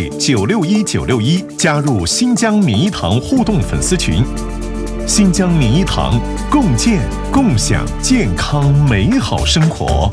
961-961，加入新疆民医堂互动粉丝群。新疆民医堂，共建共享健康美好生活。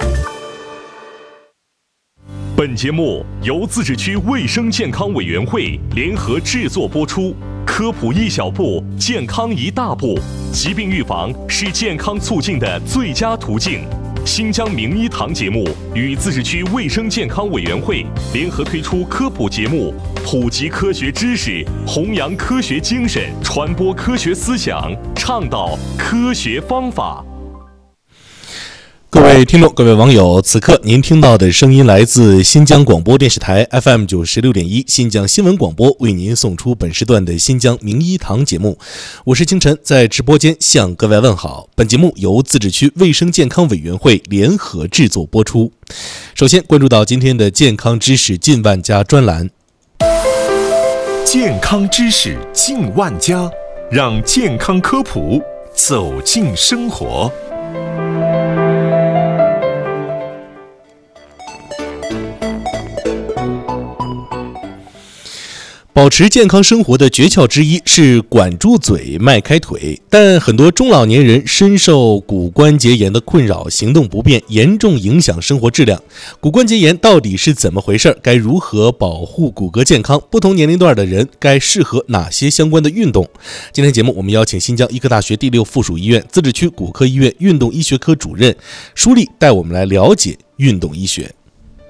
本节目由自治区卫生健康委员会联合制作播出。科普一小步，健康一大步。疾病预防是健康促进的最佳途径。新疆名医堂节目与自治区卫生健康委员会联合推出科普节目，普及科学知识，弘扬科学精神，传播科学思想，倡导科学方法。 各位听众，各位网友，此刻您听到的声音来自新疆广播电视台 FM 96.1新疆新闻广播，为您送出本时段的新疆名医堂节目。我是清晨，在直播间向各位问好。本节目由自治区卫生健康委员会联合制作播出。首先关注到今天的健康知识近万家专栏。 健康知识近万家，让健康科普走进生活。 保持健康生活的诀窍之一是管住嘴，迈开腿。但很多中老年人深受骨关节炎的困扰，行动不便，严重影响生活质量。骨关节炎到底是怎么回事？该如何保护骨骼健康？不同年龄段的人该适合哪些相关的运动？今天节目我们邀请新疆医科大学第6附属医院自治区骨科医院运动医学科主任舒丽带我们来了解运动医学。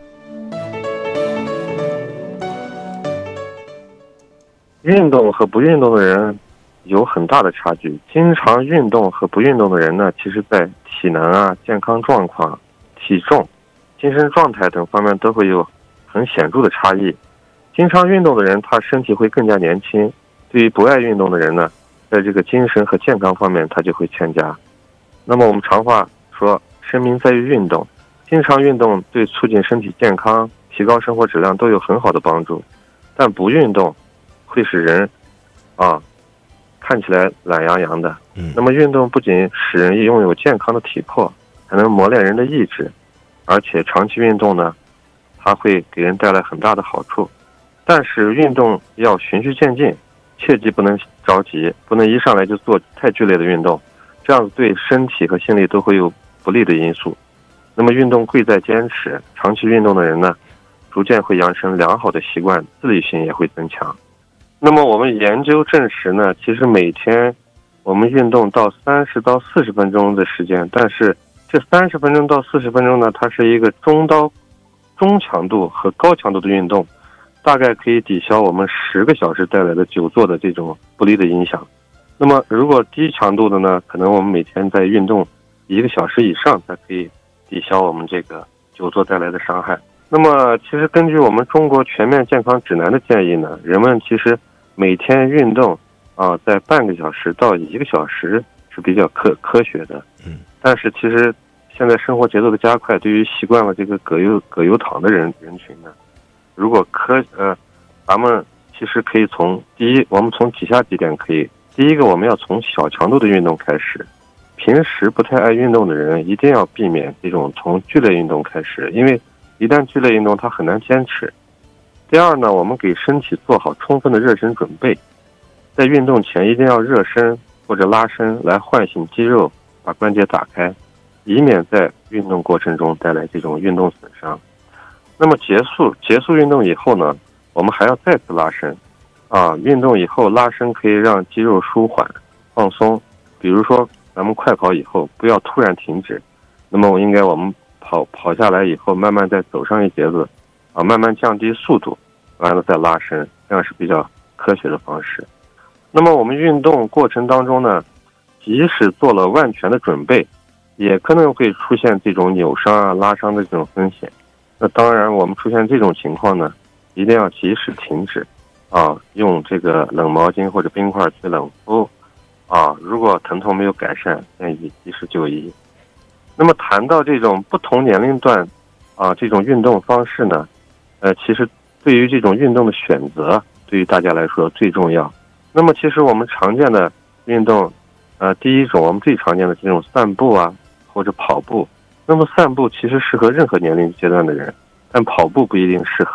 运动和不运动的人有很大的差距。经常运动和不运动的人呢，其实在体能啊、健康状况、体重、精神状态等方面都会有很显著的差异。经常运动的人，他身体会更加年轻；对于不爱运动的人呢，在这个精神和健康方面他就会欠佳。那么我们常话说，生命在于运动。经常运动对促进身体健康、提高生活质量都有很好的帮助，但不运动会使人看起来懒洋洋的。那么运动不仅使人拥有健康的体魄，还能磨练人的意志，而且长期运动呢，它会给人带来很大的好处。但是运动要循序渐进，切记不能着急，不能一上来就做太剧烈的运动，这样子对身体和心理都会有不利的因素。那么运动贵在坚持，长期运动的人呢，逐渐会养成良好的习惯，自律性也会增强。那么我们研究证实呢，其实每天我们运动到30到40分钟的时间，但是这30分钟到40分钟呢，它是一个中强度和高强度的运动，大概可以抵消我们10个小时带来的久坐的这种不利的影响。那么如果低强度的呢，可能我们每天在运动1个小时以上才可以抵消我们这个久坐带来的伤害。那么其实根据我们中国全面健康指南的建议呢，人们其实每天运动在半个小时到1个小时是比较科学的。但是其实现在生活节奏的加快，对于习惯了这个葛优躺的人群呢，如果咱们其实可以我们从以下几点可以。第一个，我们要从小强度的运动开始。平时不太爱运动的人一定要避免这种从剧烈运动开始，因为一旦剧烈运动它很难坚持。第二呢，我们给身体做好充分的热身准备，在运动前一定要热身或者拉伸来唤醒肌肉，把关节打开，以免在运动过程中带来这种运动损伤。那么结束运动以后呢，我们还要再次拉伸运动以后拉伸可以让肌肉舒缓放松。比如说咱们快跑以后不要突然停止，那么我们跑下来以后慢慢再走上一节子慢慢降低速度，完了再拉伸，这样是比较科学的方式。那么我们运动过程当中呢，即使做了万全的准备，也可能会出现这种扭伤拉伤的这种风险。那当然我们出现这种情况呢，一定要及时停止用这个冷毛巾或者冰块去冷敷如果疼痛没有改善，建议及时就医。那么谈到这种不同年龄段这种运动方式呢，其实对于这种运动的选择，对于大家来说最重要。那么其实我们常见的运动第一种我们最常见的这种散步或者跑步。那么散步其实适合任何年龄阶段的人，但跑步不一定适合。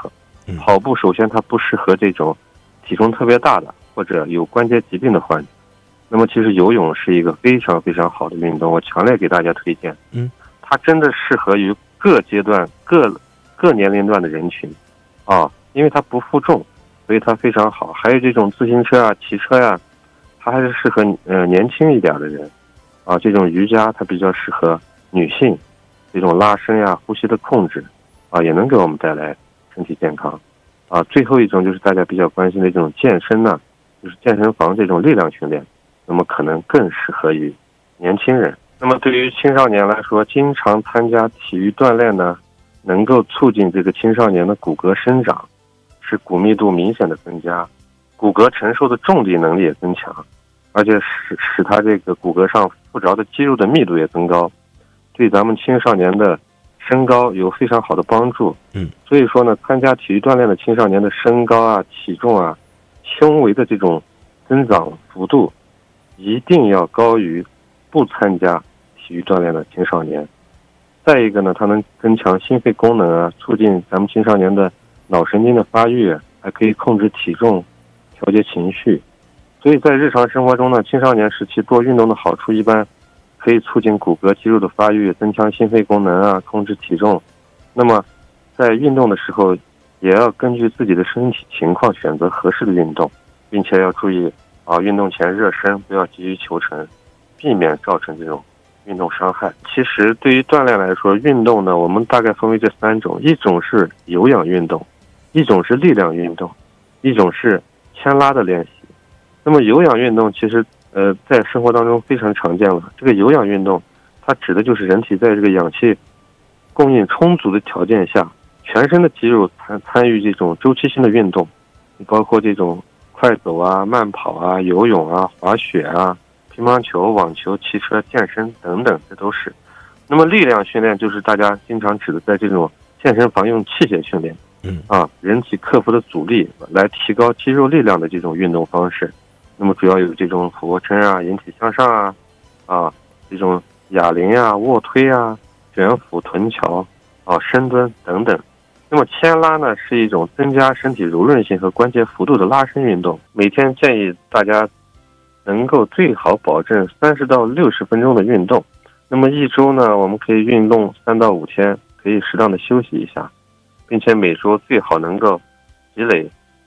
跑步首先它不适合这种体重特别大的或者有关节疾病的患者。那么其实游泳是一个非常非常好的运动，我强烈给大家推荐。它真的适合于各阶段、各年龄段的人群因为它不负重，所以它非常好。还有这种自行车啊、骑车呀，它还是适合年轻一点的人这种瑜伽它比较适合女性，这种拉伸呀、呼吸的控制也能给我们带来身体健康最后一种就是大家比较关心的这种健身呢，就是健身房这种力量训练，那么可能更适合于年轻人。那么对于青少年来说，经常参加体育锻炼呢，能够促进这个青少年的骨骼生长，使骨密度明显的增加，骨骼承受的重力能力也增强，而且使它这个骨骼上附着的肌肉的密度也增高，对咱们青少年的身高有非常好的帮助。所以说呢，参加体育锻炼的青少年的身高啊、体重啊、胸围的这种增长幅度，一定要高于不参加体育锻炼的青少年。再一个呢，它能增强心肺功能啊，促进咱们青少年的脑神经的发育，还可以控制体重、调节情绪。所以在日常生活中呢，青少年时期多运动的好处一般可以促进骨骼肌肉的发育，增强心肺功能啊，控制体重。那么在运动的时候，也要根据自己的身体情况选择合适的运动，并且要注意运动前热身，不要急于求成，避免造成这种运动伤害。其实对于锻炼来说，运动呢，我们大概分为这3种，一种是有氧运动，一种是力量运动，一种是牵拉的练习。那么有氧运动其实在生活当中非常常见了。这个有氧运动它指的就是人体在这个氧气供应充足的条件下，全身的肌肉参与这种周期性的运动，包括这种快走啊、慢跑啊、游泳啊、滑雪啊、乒乓球、网球、骑车、健身等等，这都是。那么力量训练就是大家经常指的在这种健身房用器械训练人体克服的阻力来提高肌肉力量的这种运动方式。那么主要有这种俯卧撑啊、引体向上这种哑铃啊、卧推啊、卷腹、臀桥深蹲等等。那么牵拉呢，是一种增加身体柔韧性和关节幅度的拉伸运动。每天建议大家能够最好保证30到60分钟的运动。那么一周呢，我们可以运动3到5天，可以适当的休息一下，并且每周最好能够积累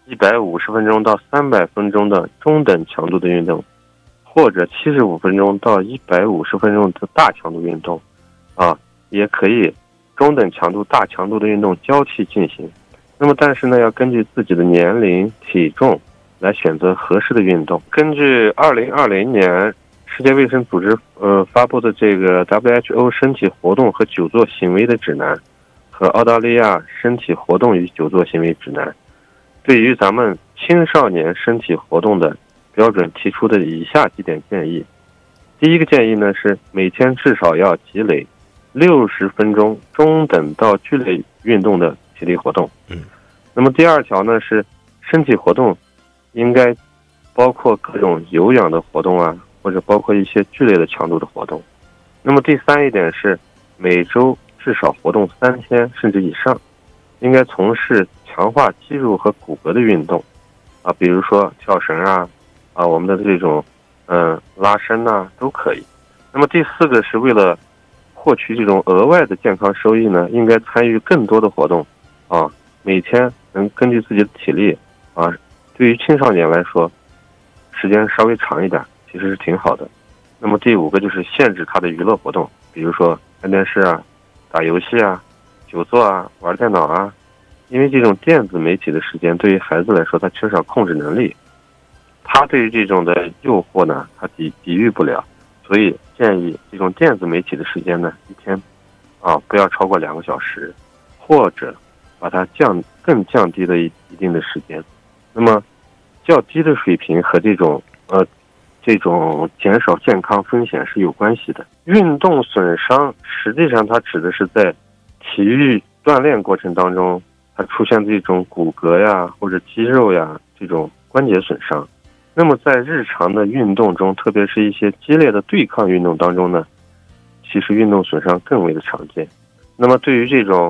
150分钟到300分钟的中等强度的运动，或者75分钟到150分钟的大强度运动也可以中等强度、大强度的运动交替进行。那么但是呢，要根据自己的年龄、体重来选择合适的运动。根据2020年世界卫生组织发布的这个 WHO 身体活动和久坐行为的指南和澳大利亚身体活动与久坐行为指南，对于咱们青少年身体活动的标准提出的以下几点建议。第一个建议呢，是每天至少要积累60分钟中等到剧烈运动的体力活动。那么第二条呢，是身体活动应该包括各种有氧的活动或者包括一些剧烈的强度的活动。那么第三一点是每周至少活动3天甚至以上，应该从事强化肌肉和骨骼的运动比如说跳绳我们的这种拉伸都可以。那么第4个是为了获取这种额外的健康收益呢，应该参与更多的活动每天能根据自己的体力对于青少年来说时间稍微长一点其实是挺好的。那么第5个就是限制他的娱乐活动，比如说看电视打游戏久坐玩电脑因为这种电子媒体的时间对于孩子来说他缺少控制能力，他对于这种的诱惑呢他抵御不了，所以建议这种电子媒体的时间呢一天不要超过2个小时，或者把它更降低了一定的时间。那么较低的水平和这种减少健康风险是有关系的。运动损伤实际上它指的是在体育锻炼过程当中它出现这种骨骼或者肌肉这种关节损伤。那么在日常的运动中，特别是一些激烈的对抗运动当中呢，其实运动损伤更为的常见。那么对于这种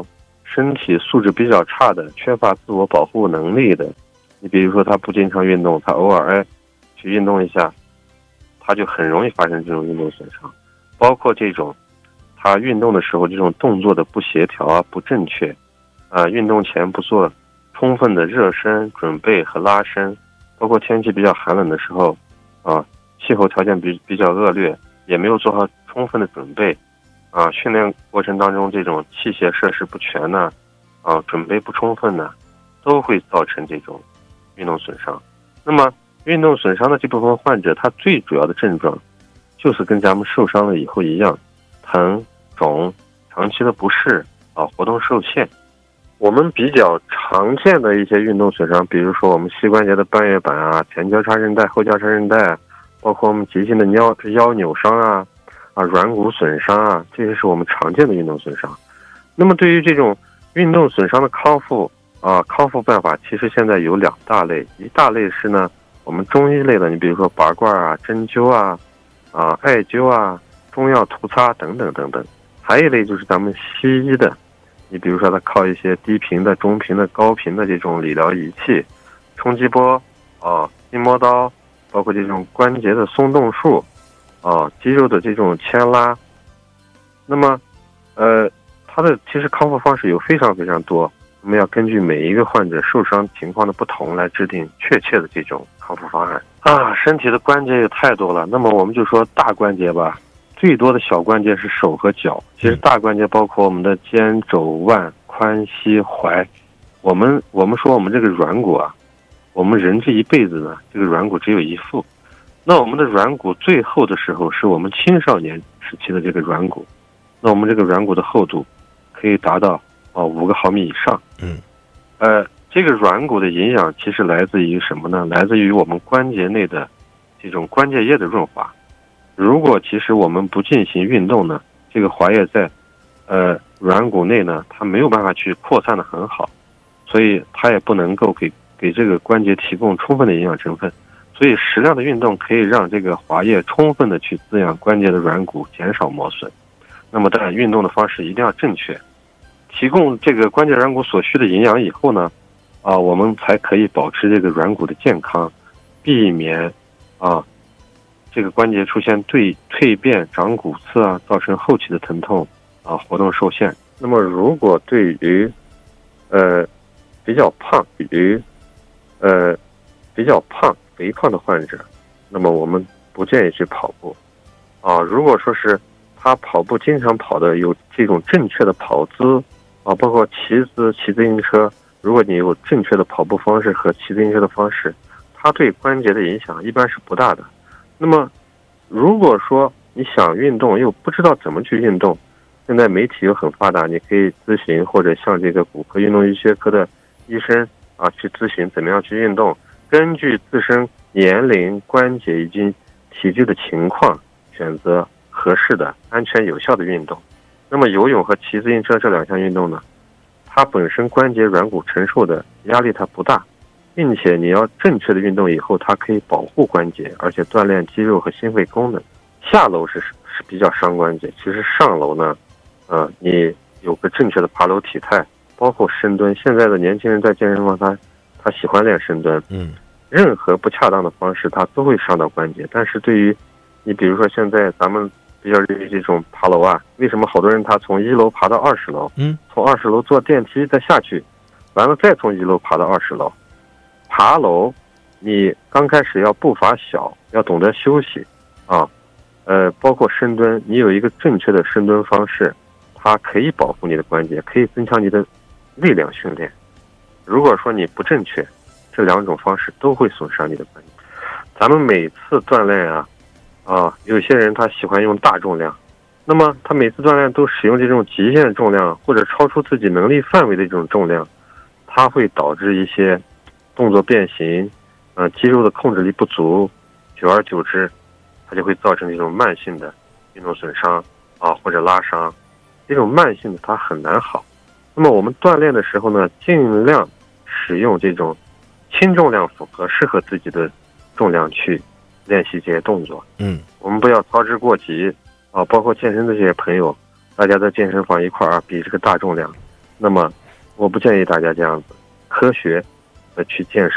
身体素质比较差的、缺乏自我保护能力的，你比如说他不经常运动，他偶尔去运动一下，他就很容易发生这种运动损伤。包括这种他运动的时候这种动作的不协调啊、不正确运动前不做充分的热身准备和拉伸，包括天气比较寒冷的时候气候条件比较恶劣，也没有做好充分的准备训练过程当中这种器械设施不全呢准备不充分呢，都会造成这种运动损伤。那么运动损伤的这部分患者，他最主要的症状就是跟咱们受伤了以后一样，疼、肿、长期的不适活动受限。我们比较常见的一些运动损伤，比如说我们膝关节的半月板前交叉韧带、后交叉韧带，包括我们急性的腰扭伤软骨损伤这些是我们常见的运动损伤。那么对于这种运动损伤的康复办法，其实现在有2大类，一大类是呢我们中医类的，你比如说拔罐针灸艾灸中药涂擦等等等等。还有一类就是咱们西医的，你比如说它靠一些低频的、中频的、高频的这种理疗仪器，冲击波筋膜刀，包括这种关节的松动术肌肉的这种牵拉。那么它的其实康复方式有非常非常多，我们要根据每一个患者受伤情况的不同来制定确切的这种康复方案身体的关节也太多了，那么我们就说大关节吧，最多的小关节是手和脚，其实大关节包括我们的肩、肘、腕、髋、膝、踝。我们说我们这个软骨我们人这一辈子呢，这个软骨只有一副。那我们的软骨最厚的时候是我们青少年时期的这个软骨，那我们这个软骨的厚度可以达到5个毫米以上。这个软骨的营养其实来自于什么呢？来自于我们关节内的这种关节液的润滑。如果其实我们不进行运动呢，这个滑液在软骨内呢，它没有办法去扩散的很好，所以它也不能够给这个关节提供充分的营养成分。所以适量的运动可以让这个滑液充分的去滋养关节的软骨，减少磨损。那么当然运动的方式一定要正确，提供这个关节软骨所需的营养以后呢我们才可以保持这个软骨的健康，避免这个关节出现蜕变、长骨刺造成后期的疼痛活动受限。那么如果对于比较胖肥胖的患者，那么我们不建议去跑步如果说是他跑步经常跑的有这种正确的跑姿包括骑自行车，如果你有正确的跑步方式和骑自行车的方式，它对关节的影响一般是不大的。那么如果说你想运动又不知道怎么去运动，现在媒体又很发达，你可以咨询或者向这个骨科运动医学科的医生去咨询怎么样去运动，根据自身年龄、关节以及体质的情况选择合适的、安全有效的运动。那么游泳和骑自行车这2项运动呢，它本身关节软骨承受的压力它不大，并且你要正确的运动以后，它可以保护关节，而且锻炼肌肉和心肺功能。下楼是比较伤关节，其实上楼呢你有个正确的爬楼体态，包括深蹲。现在的年轻人在健身房他喜欢练深蹲，任何不恰当的方式它都会伤到关节。但是对于你比如说现在咱们比较流行这种爬楼为什么好多人他从1楼爬到20楼，从20楼坐电梯再下去，完了再从1楼爬到20楼。爬楼你刚开始要步伐小，要懂得休息包括深蹲，你有一个正确的深蹲方式，它可以保护你的关节，可以增强你的力量训练。如果说你不正确，这2种方式都会损伤你的关节。咱们每次锻炼有些人他喜欢用大重量，那么他每次锻炼都使用这种极限重量或者超出自己能力范围的这种重量，它会导致一些动作变形肌肉的控制力不足，久而久之它就会造成这种慢性的运动损伤或者拉伤。这种慢性的它很难好。那么我们锻炼的时候呢，尽量使用这种轻重量符合适合自己的重量去练习这些动作。我们不要操之过急包括健身的这些朋友，大家在健身房一块比这个大重量， 那么我不建议大家这样子，科学的去健身。